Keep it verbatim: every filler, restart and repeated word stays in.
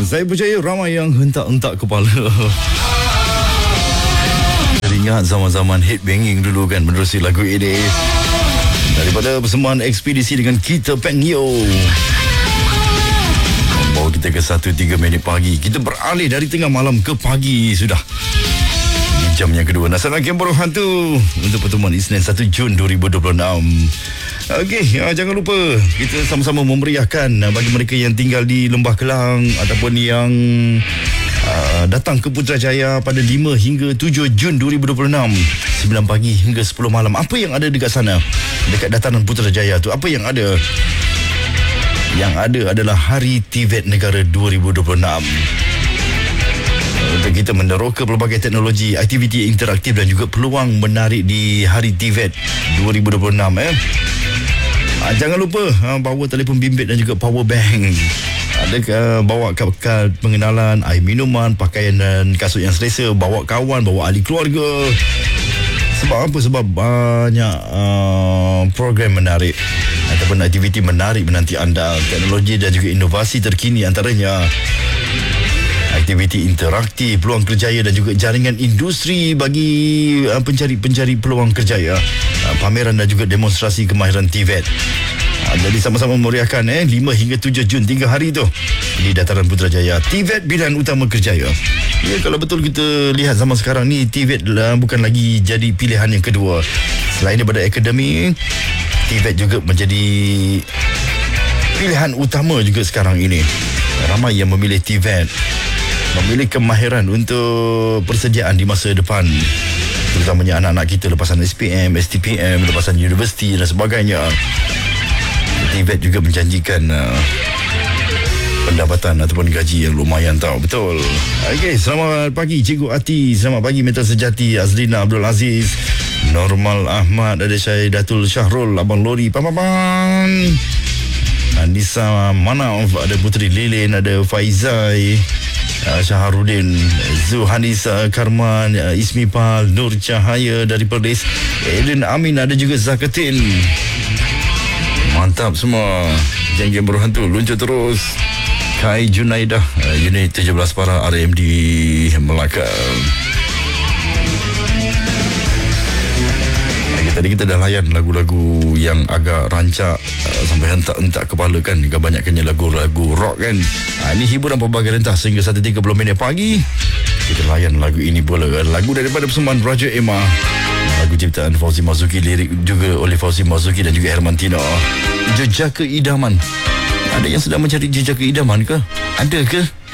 Saya percaya ramai yang hentak-hentak kepala. Ingat zaman-zaman headbanging dulu kan menerusi lagu ini. Daripada persembahan ekspedisi dengan kita Pengyo. Bawa kita ke satu tiga minit pagi. Kita beralih dari tengah malam ke pagi sudah. Di jam yang kedua. Nasional Game Borong Hantu untuk pertemuan Isnin satu Jun dua ribu dua puluh enam. Okey, uh, jangan lupa kita sama-sama memeriahkan uh, bagi mereka yang tinggal di Lembah Kelang ataupun yang uh, datang ke Putrajaya pada lima hingga tujuh Jun dua ribu dua puluh enam, sembilan pagi hingga sepuluh malam. Apa yang ada dekat sana? Dekat dataran Putrajaya tu, apa yang ada? Yang ada adalah Hari TVET Negara dua ribu dua puluh enam. Untuk kita meneroka pelbagai teknologi, aktiviti interaktif dan juga peluang menarik di Hari TVET dua ribu dua puluh enam eh. Ha, jangan lupa ha, bawa telefon bimbit dan juga power bank. Ada uh, bawa kad pengenalan, air minuman, pakaian dan kasut yang selesa, bawa kawan, bawa ahli keluarga. Sebab apa? Sebab banyak uh, program menarik ataupun aktiviti menarik menanti anda. Teknologi dan juga inovasi terkini antaranya aktiviti interaktif, peluang kerjaya dan juga jaringan industri bagi uh, pencari-pencari peluang kerjaya, uh, pameran dan juga demonstrasi kemahiran TVET. Uh, jadi sama-sama memeriahkan eh lima hingga tujuh Jun, tiga hari tu di dataran Putrajaya. TVET Pilihan Utama Kerjaya. Ya, kalau betul kita lihat zaman sekarang ni, TVET uh, bukan lagi jadi pilihan yang kedua. Selain daripada akademik, TVET juga menjadi pilihan utama juga sekarang ini. Ramai yang memilih TVET, memilih kemahiran untuk persediaan di masa depan, terutamanya anak-anak kita lepasan S P M, S T P M, lepasan universiti dan sebagainya. TVET juga menjanjikan uh, pendapatan ataupun gaji yang lumayan tau. Betul. Okey, selamat pagi Cikgu Ati, selamat pagi Mentor Sejati, Azlina Abdul Aziz, Normal Ahmad, ada Syaidatul Syahrul, Abang Lori, Pam-pam-pam, Anissa Manauf, ada Putri Lilin, ada Faizai, Uh, Syaharudin, Zuhanisa Karman, uh, Ismi Pal, Nur Cahaya dari Perlis, Eden Amin, ada juga Zakatin. Mantap semua. Geng-geng berhantu luncur terus. Kai Junaidah, uh, unit tujuh belas para R M D Melaka. Tadi kita dah layan lagu-lagu yang agak rancak, uh, sampai hentak-hentak kepala kan. Kebanyakannya lagu-lagu rock kan. Ha, ini hiburan pelbagai rentas sehingga satu tiga puluh minit pagi. Kita layan lagu ini pula. Lagu daripada persembahan Raja Emma. Lagu ciptaan Fauzi Marzuki, lirik juga oleh Fauzi Marzuki dan juga Hermantina. Jejak Keidaman. Ada yang sedang mencari jejak keidaman ke? Ada ke?